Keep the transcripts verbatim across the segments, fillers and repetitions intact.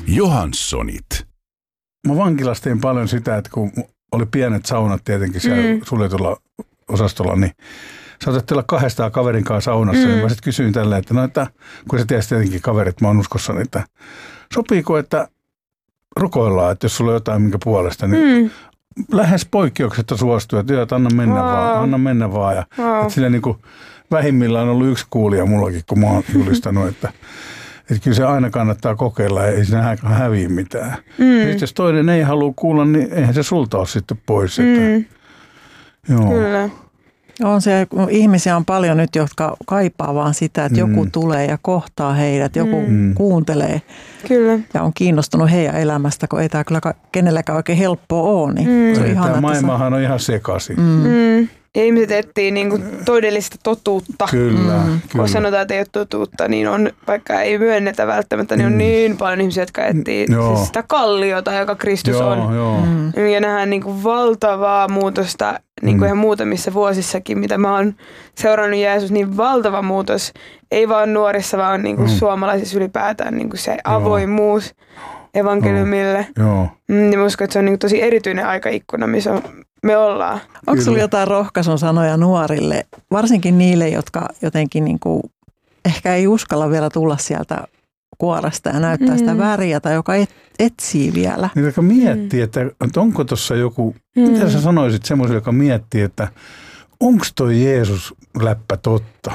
Johanssonit. Mä vankilassa tein paljon sitä, että kun oli pienet saunat tietenkin siellä mm. suljetulla osastolla, niin saatettiin olla kahdestaan kaverin kanssa saunassa. Mm. Ja mä sitten kysyin tällä, että no, että kun se tiesi tietenkin kaverit, mä oon uskossani, että sopiiko, että rukoillaan, että jos sulla on jotain minkä puolesta, niin mm. lähes poikkeuksetta suostuu, että joo, että anna mennä wow. vaan, anna mennä vaan. Ja wow. että sillä niin kuin vähimmillään on ollut yksi kuulija mullakin, kun mä oon julistanut, että, että kyllä se aina kannattaa kokeilla, ei siinä häviä mitään. Mm. Ja jos toinen ei halua kuulla, niin eihän se sulta ole sitten pois. Mm. Että, joo. Kyllä. On se, ihmisiä on paljon nyt, jotka kaipaa vaan sitä, että mm. joku tulee ja kohtaa heidät, joku mm. kuuntelee kyllä. ja on kiinnostunut heidän elämästä, kun ei tämä kyllä kenelläkään oikein helppoa ole. Niin mm. se on ihana, tämä maailmahan on ihan sekaisin. Mm. Mm. Ja ihmiset etsii niin kuin todellista totuutta. Kyllä, mm. kyllä. Kun sanotaan, että ei ole totuutta, niin on, vaikka ei myönnetä välttämättä, niin on mm. niin paljon ihmisiä, jotka etsii siis sitä kalliota, joka Kristus joo, on. Joo. Mm. Ja nähdään niin kuin valtavaa muutosta niin kuin mm. ihan muutamissa vuosissakin, mitä mä oon seurannut Jeesus, niin valtava muutos. Ei vaan nuorissa, vaan niin kuin mm. suomalaisissa ylipäätään niin kuin se avoimuus evankeliumille. Joo. Mm, ja mä uskon, että se on niin kuin tosi erityinen aikaikkuna, missä on, me ollaan. Onko sulla jotain rohkaisun sanoja nuorille, varsinkin niille, jotka jotenkin niin kuin ehkä ei uskalla vielä tulla sieltä kuoresta ja näyttää mm. sitä väriä tai joka et, etsii vielä? Niin, joka miettii, että, että onko tuossa joku, mm. mitä sä sanoisit semmoiselle, joka miettii, että onko toi Jeesus läppä totta?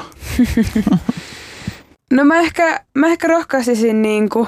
No mä ehkä, mä ehkä rohkaisisin niin kuin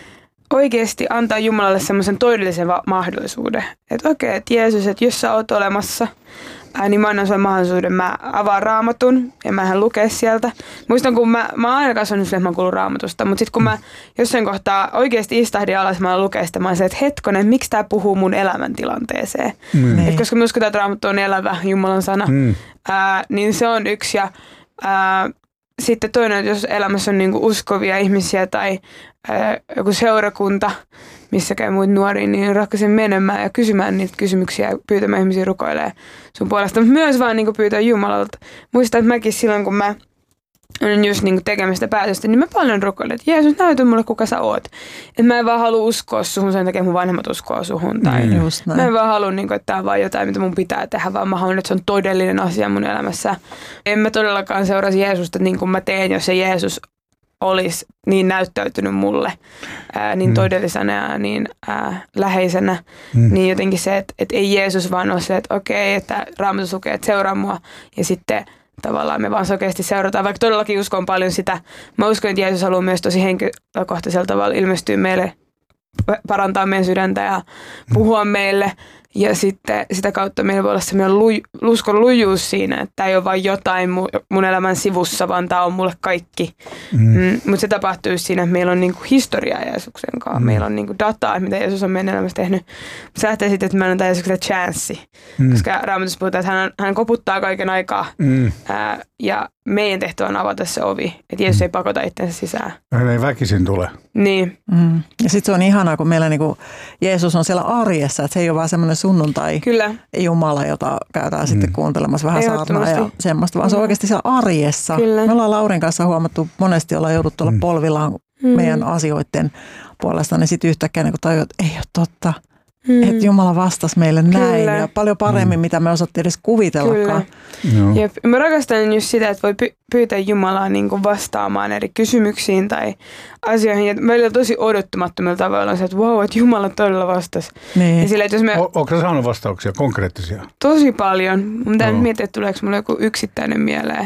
oikeasti antaa Jumalalle semmoisen todellisen va- mahdollisuuden. Että okei, okay, että Jeesus, että jos sä oot olemassa, ää, niin mä annan sulle mahdollisuuden. Mä avaan Raamatun ja mä hän lukea sieltä. Muistan, kun mä, mä oon aina kasvanut sille, että mä oon kuullut Raamatusta, mutta sitten kun mä jossain kohtaa oikeasti istahdin alas, mä oon lukea sitä, mä oon se, että hetkonen, miksi tää puhuu mun elämäntilanteeseen? Mm. Et koska mä uskon, että Raamattu on elävä Jumalan sana, mm. ää, niin se on yksi. Ja ää, sitten toinen, että jos elämässä on niinku uskovia ihmisiä tai ää, joku seurakunta, missä käy muita nuoria, niin rohkaisen menemään ja kysymään niitä kysymyksiä ja pyytämään ihmisiä rukoilemaan sun puolesta. Mutta myös vaan niinku pyytää Jumalalta. Muistan, että mäkin silloin, kun mä olin just niinku tekemästä päätöstä, niin mä paljon rukoilen, että Jeesus, näytä mulle, kuka sä oot. Että mä en vaan halua uskoa suhun sen takia, mun vanhemmat uskoo suhun. Tai mm, mä en vaan halua, niinku, että tää on vaan jotain, mitä mun pitää tehdä, vaan mä haluan, että se on todellinen asia mun elämässä. En mä todellakaan seuraisi Jeesusta niin kuin mä teen, jos se Jeesus olisi niin näyttäytynyt mulle ää, niin mm. todellisena ja niin ää, läheisenä, mm. niin jotenkin se, että et ei Jeesus vaan ole se, että okei, että Raamatus lukee, että seuraa mua ja sitten tavallaan me vaan sokeasti seurataan, vaikka todellakin uskon paljon sitä. Mä uskon, että Jeesus haluaa myös tosi henkilökohtaisella tavalla ilmestyä meille, parantaa meidän sydäntä ja puhua meille. Ja sitten sitä kautta meillä voi olla sellainen luj, uskon lujuus siinä, että tämä ei ole vain jotain mun elämän sivussa, vaan tämä on mulle kaikki. Mm. Mm, mutta se tapahtuu siinä, että meillä on niinku historiaa Jeesuksen kanssa. Mm. Meillä on niinku dataa, mitä Jeesus on meidän elämässä tehnyt. Se lähtee sitten, että me annetaan Jeesukselle chanssi. Mm. Koska Raamatussa puhutaan, että hän, hän koputtaa kaiken aikaa. Mm. Ää, ja meidän tehtävä on avata se ovi. Että Jeesus mm. ei pakota itsensä sisään. Hän ei väkisin tule. Niin. Mm. Ja sitten se on ihanaa, kun meillä niinku Jeesus on siellä arjessa. Että se ei ole vaan semmoinen sunnuntai Kyllä. Jumala, jota käydään mm. sitten kuuntelemassa vähän saarnaa ja semmoista, vaan se on mm. oikeasti siellä arjessa. Kyllä. Me ollaan Laurin kanssa huomattu, monesti ollaan jouduttu olla mm. polvillaan mm. meidän asioiden puolesta, niin sitten yhtäkkiä niin kun tajuu, että ei ole totta, mm. että Jumala vastasi meille näin Kyllä. ja paljon paremmin, mm. mitä me osattiin edes kuvitellakaan. No. Jep. Mä rakastan just sitä, että voi py- pyytää Jumalaa niin kuin vastaamaan eri kysymyksiin tai asioihin. Ja meillä on tosi odottamattomilla tavoilla se, että wow, että Jumala todella vastasi. Niin. Sillä, että jos me... O- Onko sä saanut vastauksia, konkreettisia? Tosi paljon. Mun pitää no. miettiä, että tuleeko mulle joku yksittäinen mieleen.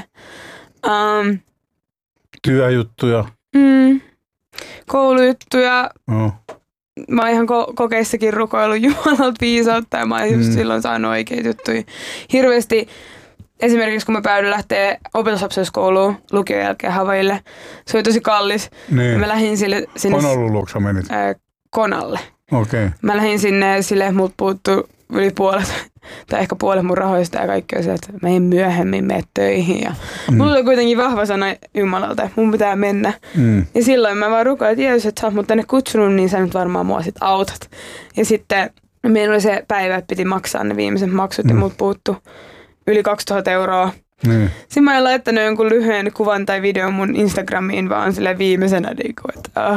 Um, Työjuttuja. Mm, koulujuttuja. No. Mä oon ihan ko- kokeissakin rukoillut Jumalalta viisautta ja mä oon just mm. silloin saanut oikeita juttuja. Hirveästi, esimerkiksi kun mä päädyin lähteä opetuslapsuuskouluun lukion jälkeen Havaille, se oli tosi kallis. Niin. Mä lähdin sille, sinne... Konolun luokse menit? Ää, Konalle. Okei. Okay. Mä lähdin sinne silleen, että multa puuttuu yli puolet, tai ehkä puolet mun rahoista ja kaikki on se, että mä en myöhemmin mene töihin. Ja mm. mulla oli kuitenkin vahva sana Jumalalta, että mun pitää mennä. Mm. Ja silloin mä vaan rukoin, että Jeesus, että sä oot mut tänne kutsunut, niin sä nyt varmaan mua sit autat. Ja sitten meillä oli se päivä, että piti maksaa ne viimeiset maksut mm. ja mut puuttu yli kaksituhatta euroa. Mm. Sitten mä en laittanut jonkun lyhyen kuvan tai videon mun Instagramiin, vaan sille viimeisenä, että ah,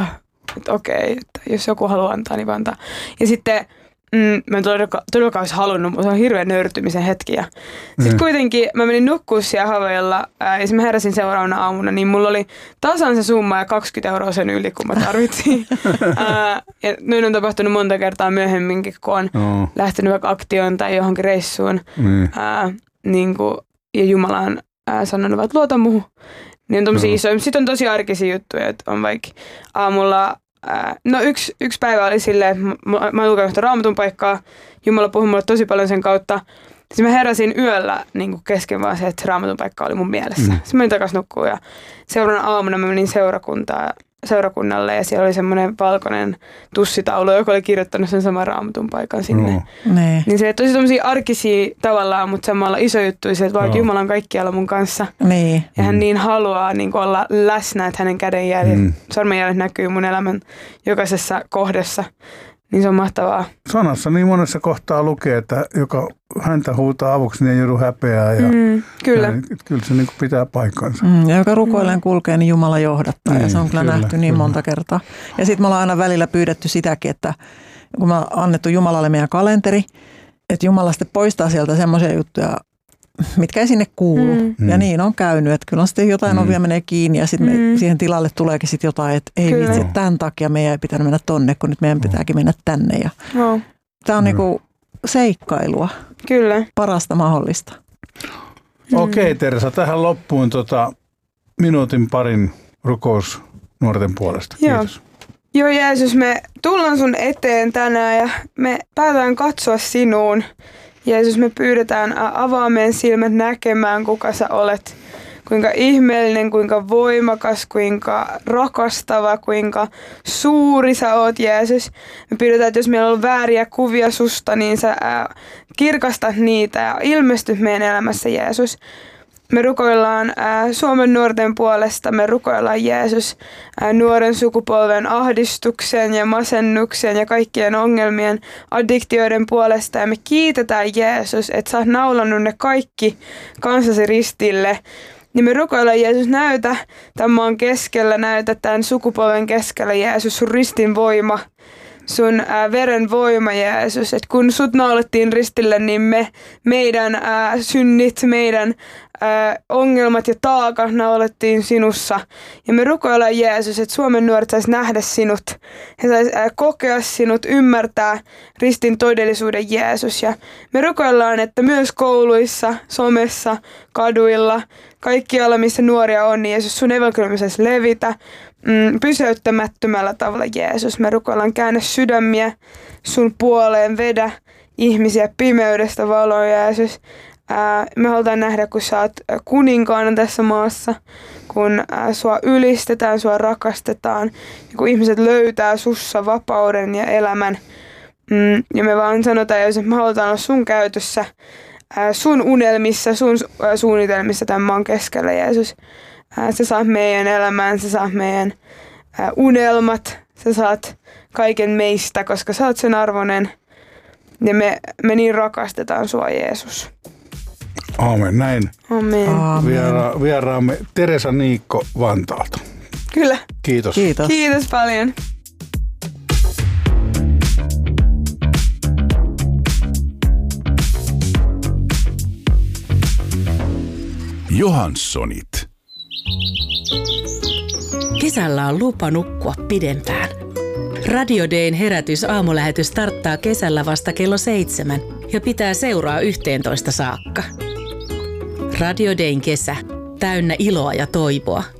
että okei, että jos joku haluaa antaa, niin antaa. Ja sitten mm, mä en todellakaan, todellakaan olisi halunnut, mutta se on hirveän nöyrtymisen hetki. Ja mm. sitten kuitenkin mä menin nukkumaan siellä Havaijalla ää, ja mä heräsin seuraavana aamuna, niin mulla oli tasan se summa ja kaksikymmentä euroa sen yli, kun mä tarvitsin. ää, ja noin on tapahtunut monta kertaa myöhemminkin, kun on oh. lähtenyt vaikka aktioon tai johonkin reissuun. Mm. Ää, niin kuin, ja Jumala on ää, sanonut, että luota muuhun. Niin on tommosia no. isoja. Sitten on tosi arkisia juttuja, että on vaikka aamulla. Ää, no yksi, yksi päivä oli silleen, että mä, mä oon lukenut sitä Raamatun paikkaa. Jumala puhui mulle tosi paljon sen kautta. Sitten mä heräsin yöllä niin kesken vaan se, että Raamatun paikka oli mun mielessä. Mm. Sitten mä menin takaisin nukkuun ja seuraavana aamuna mä menin seurakuntaan. seurakunnalle ja siellä oli semmoinen valkoinen tussitaulu, joka oli kirjoittanut sen saman Raamatun paikan sinne. No. Niin se tosi tommosia arkisia tavallaan, mutta samalla iso juttu se, että vaan no. Jumala on kaikkialla mun kanssa. Niin. Ja hän mm. niin haluaa niin olla läsnä, että hänen kädenjäljet, mm. sormenjäljet näkyy mun elämän jokaisessa kohdassa. Niin se on mahtavaa. Sanassa niin monessa kohtaa lukee, että joka häntä huutaa avuksi, niin ei joudu häpeää. Ja mm, kyllä. Ja, kyllä se niin kuin pitää paikkansa. Mm, ja joka rukoilleen kulkee, niin Jumala johdattaa. Niin, ja se on kyllä, kyllä nähty niin kyllä. monta kertaa. Ja sitten me ollaan aina välillä pyydetty sitäkin, että kun me on annettu Jumalalle meidän kalenteri, että Jumala sitten poistaa sieltä semmoisia juttuja, mitkä ei sinne kuulu. Mm. Ja niin on käynyt, että kyllä sitten jotain mm. ovia menee kiinni ja sitten mm. siihen tilalle tuleekin sitten jotain, että ei kyllä. vitsi, tämän takia meidän ei pitänyt mennä tonne, kun nyt meidän pitääkin mennä tänne. Ja no. Tämä on mm. niinku seikkailua. Kyllä. Parasta mahdollista. Mm. Okei Teresa, tähän loppuun tota, minuutin parin rukous nuorten puolesta. Joo. Kiitos. Joo Jeesus, me tullaan sun eteen tänään ja me päätään katsoa sinuun. Jeesus, me pyydetään avaa meidän silmät näkemään, kuka sä olet. Kuinka ihmeellinen, kuinka voimakas, kuinka rakastava, kuinka suuri sä oot, Jeesus. Me pyydetään, että jos meillä on vääriä kuvia susta, niin sä ää, kirkastat niitä ja ilmestyt meidän elämässä, Jeesus. Me rukoillaan ää, Suomen nuorten puolesta, me rukoillaan Jeesus ää, nuoren sukupolven ahdistuksen ja masennuksen ja kaikkien ongelmien, addiktioiden puolesta. Ja me kiitetään Jeesus, että sä oot naulannut ne kaikki kansasi ristille. Niin me rukoillaan Jeesus, näytä tämän maan keskellä, näytä tämän sukupolven keskellä Jeesus, sun ristin voima. Sun ää, veren voima, Jeesus, että kun sut naulattiin ristille, niin me, meidän ää, synnit, meidän ää, ongelmat ja taakat naulattiin sinussa. Ja me rukoillaan, Jeesus, että Suomen nuoret sais nähdä sinut. He sais ää, kokea sinut, ymmärtää ristin todellisuuden, Jeesus. Ja me rukoillaan, että myös kouluissa, somessa, kaduilla, kaikkialla, missä nuoria on, niin Jeesus, sun evankeliumi saisi levitä. Mm, pysäyttämättömällä tavalla, Jeesus. Me rukoillaan, käännä sydämiä sun puoleen, vedä ihmisiä pimeydestä valoon, Jeesus. Ää, me halutaan nähdä, kun sä oot kuninkaana tässä maassa, kun ää, sua ylistetään, sua rakastetaan, ja kun ihmiset löytää sussa vapauden ja elämän. Mm, ja me vaan sanotaan, Jeesus, että me halutaan olla sun käytössä, ää, sun unelmissa, sun ää, suunnitelmissa tämän maan keskellä, Jeesus. Sä saat meidän elämään, sä saat meidän ää, unelmat, sä saat kaiken meistä, koska sä oot sen arvoinen. Ja me, me niin rakastetaan sua, Jeesus. Aamen, näin. Amen. Aamen. Viera, vieraamme Teresa Niikko Vantaalta. Kyllä. Kiitos. Kiitos. Kiitos paljon. Johanssonit. Kesällä on lupa nukkua pidempään. Radio Dayn herätys aamulähetys starttaa kesällä vasta kello seitsemän ja pitää seuraa yhteentoista saakka. Radio Dayn kesä, täynnä iloa ja toivoa.